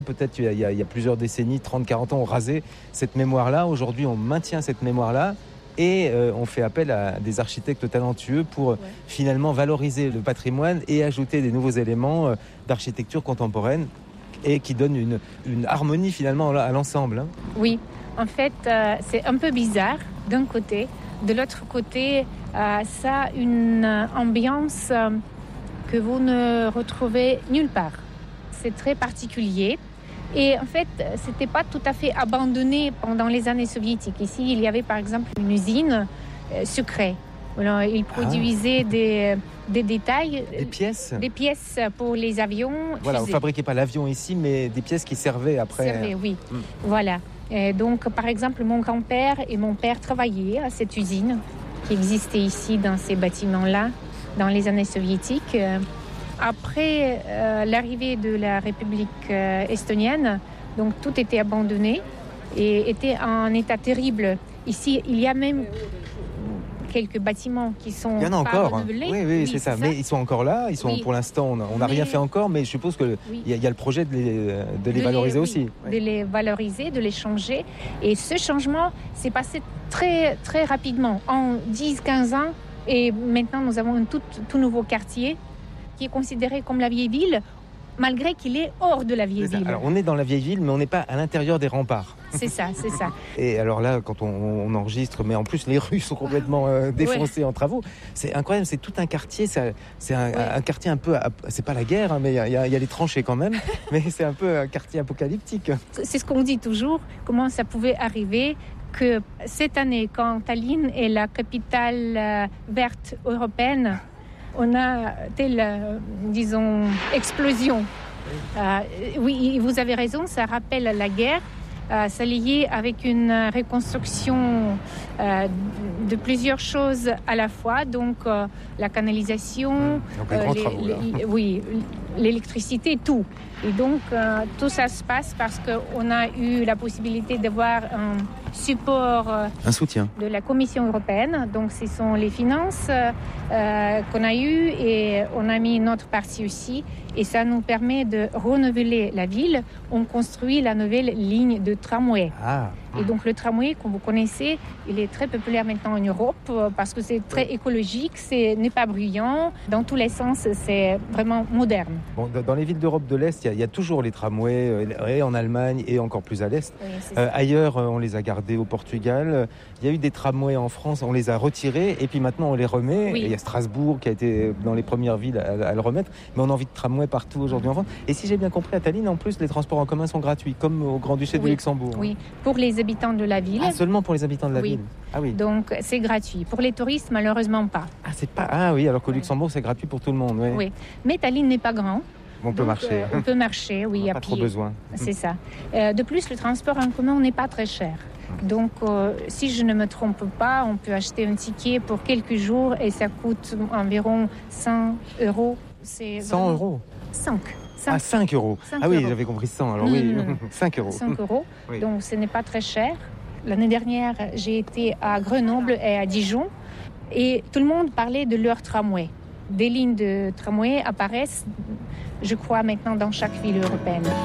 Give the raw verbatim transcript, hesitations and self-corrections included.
Peut-être il y, a, il y a plusieurs décennies, trente quarante ans, on rasait cette mémoire-là. Aujourd'hui, on maintient cette mémoire-là et euh, on fait appel à des architectes talentueux pour ouais. finalement valoriser le patrimoine et ajouter des nouveaux éléments euh, d'architecture contemporaine et qui donnent une, une harmonie finalement à l'ensemble. Hein. Oui, en fait, euh, c'est un peu bizarre d'un côté. De l'autre côté, euh, ça a une ambiance euh, que vous ne retrouvez nulle part. C'est très particulier. Et en fait, ce n'était pas tout à fait abandonné pendant les années soviétiques. Ici, il y avait par exemple une usine euh, secrète. Alors, ils produisaient ah. des, des détails. Des pièces Des pièces pour les avions. Voilà, fusées. On ne fabriquait pas l'avion ici, mais des pièces qui servaient après. Servaient, oui. Mmh. Voilà. Et donc, par exemple, mon grand-père et mon père travaillaient à cette usine qui existait ici dans ces bâtiments-là, dans les années soviétiques. Après euh, l'arrivée de la République euh, estonienne, donc tout était abandonné et était en état terrible. Ici, il y a même quelques bâtiments qui sont il y en a pas encore. renouvelés. Oui, oui, oui c'est, c'est ça. ça. Mais ils sont encore là. Ils sont oui. Pour l'instant, on n'a mais... rien fait encore, mais je suppose qu'il oui. y, y a le projet de les, de les de valoriser les, aussi. Oui, de les valoriser, de les changer. Et ce changement s'est passé très, très rapidement, en dix à quinze ans. Et maintenant, nous avons un tout, tout nouveau quartier qui est considéré comme la vieille ville, malgré qu'il est hors de la vieille ville. Alors, on est dans la vieille ville, mais on n'est pas à l'intérieur des remparts. C'est ça, c'est ça. Et alors là, quand on, on enregistre, mais en plus les rues sont complètement euh, défoncées ouais. en travaux, c'est incroyable, c'est tout un quartier, c'est, c'est un, ouais. un quartier un peu, c'est pas la guerre, hein, mais il y, y, y a les tranchées quand même, mais c'est un peu un quartier apocalyptique. C'est ce qu'on dit toujours, comment ça pouvait arriver que cette année, quand Tallinn est la capitale euh, verte européenne, on a telle, euh, disons, explosion. Euh, oui, vous avez raison, ça rappelle la guerre. Euh, ça lié avec une reconstruction euh, de plusieurs choses à la fois. Donc, euh, la canalisation, donc, euh, les, travaux, les, les, oui, l'électricité, tout. Et donc, euh, tout ça se passe parce qu'on a eu la possibilité d'avoir un support euh, un soutien de la Commission européenne. Donc, ce sont les finances euh, qu'on a eues et on a mis notre partie aussi. Et ça nous permet de renouveler la ville. On construit la nouvelle ligne de tramway. Ah. Et donc, le tramway, comme vous connaissez, il est très populaire maintenant en Europe parce que c'est très écologique, ce n'est pas bruyant. Dans tous les sens, c'est vraiment moderne. Bon, dans les villes d'Europe de l'Est, il y, y a toujours les tramways, et en Allemagne et encore plus à l'Est. Oui, euh, ailleurs, on les a gardés au Portugal. Il y a eu des tramways en France, on les a retirés et puis maintenant on les remet. Oui. Et il y a Strasbourg qui a été dans les premières villes à, à le remettre. Mais on a envie de tramway partout aujourd'hui en France. Et si j'ai bien compris, à Tallinn, en plus, les transports en commun sont gratuits, comme au Grand-Duché oui. de Luxembourg. Oui, pour les habitants de la ville. Ah, seulement pour les habitants de la oui. ville. Ah oui. Donc c'est gratuit. Pour les touristes, malheureusement pas. Ah, c'est pas... ah oui, alors qu'au Luxembourg, c'est gratuit pour tout le monde. Oui. oui. Mais Tallinn n'est pas grand. On peut Donc, marcher. Euh, on peut marcher, oui, on n'a à pas pied. trop besoin. C'est ça. Euh, de plus, le transport en commun n'est pas très cher. Donc, euh, si je ne me trompe pas, on peut acheter un ticket pour quelques jours et ça coûte environ cent euros. C'est cent euros cinq. Ah, cinq euros. Ah oui, euros. J'avais compris cent. Alors non, oui, non, non. cinq euros. cinq euros. Oui. Donc, ce n'est pas très cher. L'année dernière, j'ai été à Grenoble et à Dijon et tout le monde parlait de leur tramway. Des lignes de tramway apparaissent, je crois, maintenant dans chaque ville européenne.